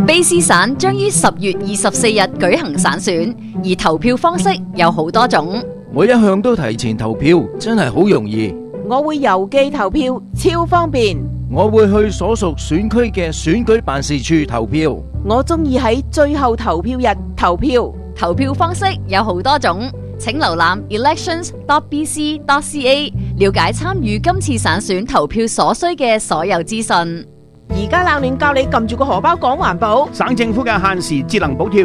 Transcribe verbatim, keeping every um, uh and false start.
卑詩省將於十月二十四日舉行省選，而投票方式有好多種。 我一向都提前投票，真係好容易。 我會郵寄投票，超方便。 我會去所屬選區嘅選舉辦事處投票。 我中意喺最後投票日投票。 投票方式有好多種，請瀏覽 elections dot b c dot c a 了解參與今次省選投票所需嘅所有資訊。 而家冷暖教你撳住個荷包講環保。 省政府嘅限時節能補貼